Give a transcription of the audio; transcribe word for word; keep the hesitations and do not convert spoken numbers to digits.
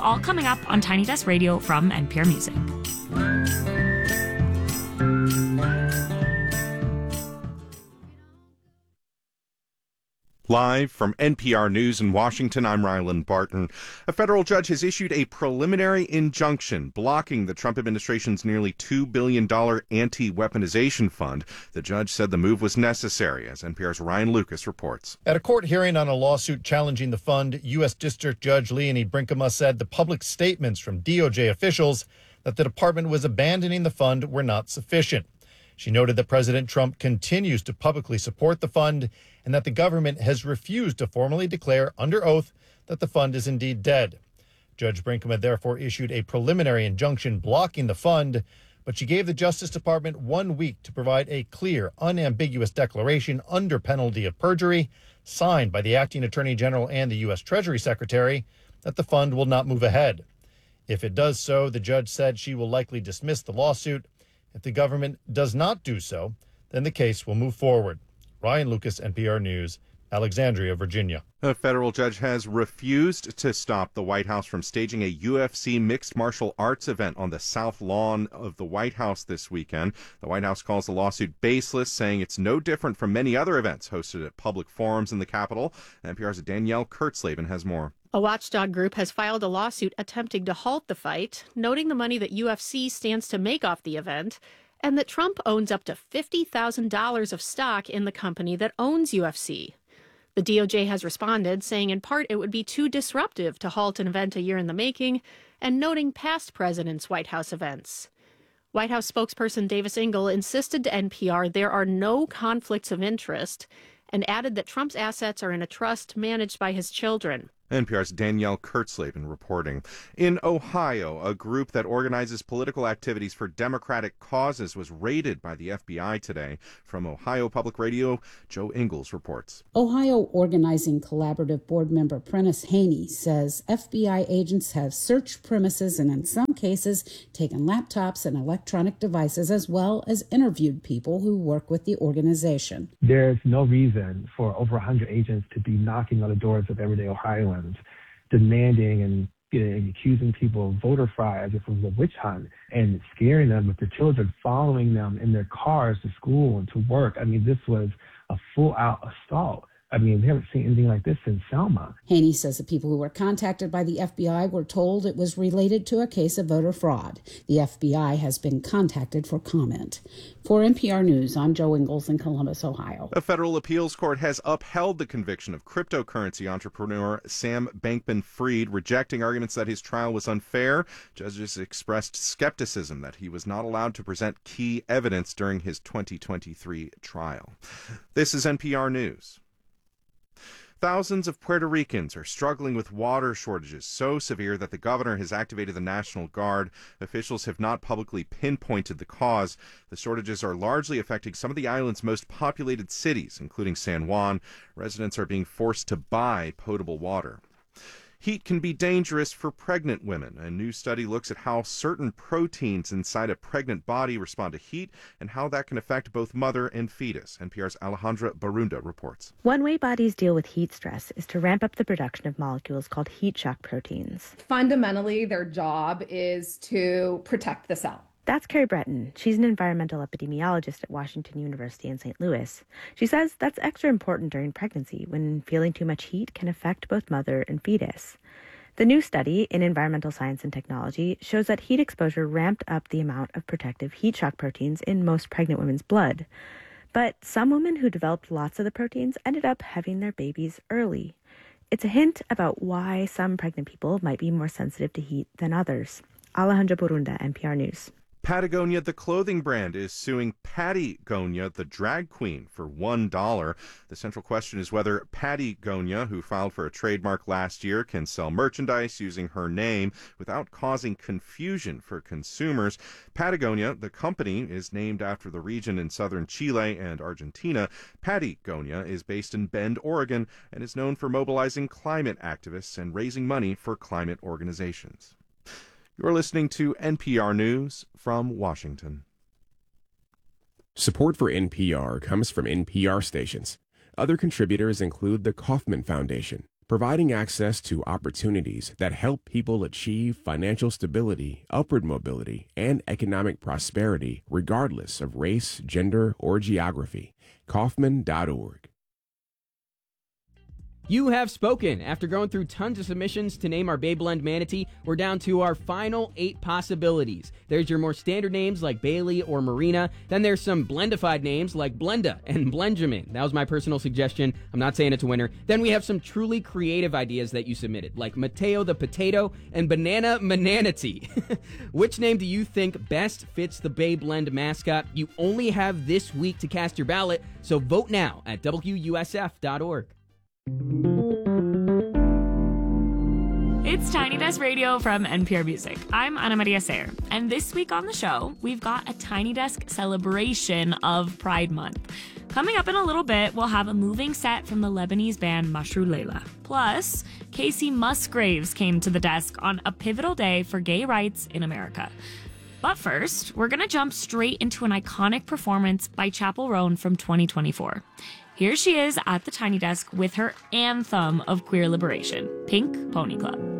all coming up on Tiny Desk Radio from N P R Music. Live from N P R News in Washington, I'm Ryland Barton. A federal judge has issued a preliminary injunction blocking the Trump administration's nearly two billion dollars anti-weaponization fund. The judge said the move was necessary, as N P R's Ryan Lucas reports. At a court hearing on a lawsuit challenging the fund, U S. District Judge Leonie Brinkema said the public statements from D O J officials that the department was abandoning the fund were not sufficient. She noted that President Trump continues to publicly support the fund and that the government has refused to formally declare under oath that the fund is indeed dead. Judge Brinkema therefore issued a preliminary injunction blocking the fund, but she gave the Justice Department one week to provide a clear, unambiguous declaration under penalty of perjury, signed by the acting Attorney General and the U S. Treasury Secretary, that the fund will not move ahead. If it does so, the judge said she will likely dismiss the lawsuit. If the government does not do so, then the case will move forward. Ryan Lucas, N P R News, Alexandria, Virginia. A federal judge has refused to stop the White House from staging a U F C mixed martial arts event on the south lawn of the White House this weekend. The White House calls the lawsuit baseless, saying it's no different from many other events hosted at public forums in the Capitol. N P R's Danielle Kurtzleben has more. A watchdog group has filed a lawsuit attempting to halt the fight, noting the money that U F C stands to make off the event, and that Trump owns up to fifty thousand dollars of stock in the company that owns U F C. The D O J has responded, saying in part it would be too disruptive to halt an event a year in the making, and noting past presidents' White House events. White House spokesperson Davis Ingle insisted to N P R there are no conflicts of interest, and added that Trump's assets are in a trust managed by his children. N P R's Danielle Kurtzleben reporting. In Ohio, a group that organizes political activities for Democratic causes was raided by the F B I today. From Ohio Public Radio, Joe Ingles reports. Ohio Organizing Collaborative board member Prentice Haney says F B I agents have searched premises and in some cases taken laptops and electronic devices, as well as interviewed people who work with the organization. There's no reason for over one hundred agents to be knocking on the doors of everyday Ohioans, demanding and, you know, accusing people of voter fraud as if it was a witch hunt, and scaring them with their children, following them in their cars to school and to work. I mean, this was a full-out assault. I mean, we haven't seen anything like this since Selma. Haney says the people who were contacted by the F B I were told it was related to a case of voter fraud. The F B I has been contacted for comment. For N P R News, I'm Joe Ingles in Columbus, Ohio. A federal appeals court has upheld the conviction of cryptocurrency entrepreneur Sam Bankman-Fried, rejecting arguments that his trial was unfair. Judges expressed skepticism that he was not allowed to present key evidence during his twenty twenty-three trial. This is N P R News. Thousands of Puerto Ricans are struggling with water shortages so severe that the governor has activated the National Guard. Officials have not publicly pinpointed the cause. The shortages are largely affecting some of the island's most populated cities, including San Juan. Residents are being forced to buy potable water. Heat can be dangerous for pregnant women. A new study looks at how certain proteins inside a pregnant body respond to heat and how that can affect both mother and fetus. N P R's Alejandra Barunda reports. One way bodies deal with heat stress is to ramp up the production of molecules called heat shock proteins. Fundamentally, their job is to protect the cell. That's Carrie Breton. She's an environmental epidemiologist at Washington University in Saint Louis. She says that's extra important during pregnancy, when feeling too much heat can affect both mother and fetus. The new study in Environmental Science and Technology shows that heat exposure ramped up the amount of protective heat shock proteins in most pregnant women's blood. But some women who developed lots of the proteins ended up having their babies early. It's a hint about why some pregnant people might be more sensitive to heat than others. Alejandra Barunda, N P R News. Patagonia, the clothing brand, is suing Pattygonia, the drag queen, for one dollar. The central question is whether Pattygonia, who filed for a trademark last year, can sell merchandise using her name without causing confusion for consumers. Patagonia, the company, is named after the region in southern Chile and Argentina. Pattygonia is based in Bend, Oregon, and is known for mobilizing climate activists and raising money for climate organizations. You're listening to N P R News from Washington. Support for N P R comes from N P R stations. Other contributors include the Kauffman Foundation, providing access to opportunities that help people achieve financial stability, upward mobility, and economic prosperity regardless of race, gender, or geography. Kaufman dot org. You have spoken. After going through tons of submissions to name our Bay Blend manatee, we're down to our final eight possibilities. There's your more standard names like Bailey or Marina. Then there's some blendified names like Blenda and Blenjamin. That was my personal suggestion. I'm not saying it's a winner. Then we have some truly creative ideas that you submitted, like Mateo the Potato and Banana Mananatee. Which name do you think best fits the Bay Blend mascot? You only have this week to cast your ballot, so vote now at W U S F dot org. It's Tiny Desk Radio from N P R Music. I'm Ana Maria Sayer, and this week on the show, we've got a Tiny Desk celebration of Pride Month. Coming up in a little bit, we'll have a moving set from the Lebanese band Mashru Leila. Plus, Casey Musgraves came to the desk on a pivotal day for gay rights in America. But first, we're going to jump straight into an iconic performance by Chappell Roan from twenty twenty-four. Here she is at the Tiny Desk with her anthem of queer liberation, Pink Pony Club.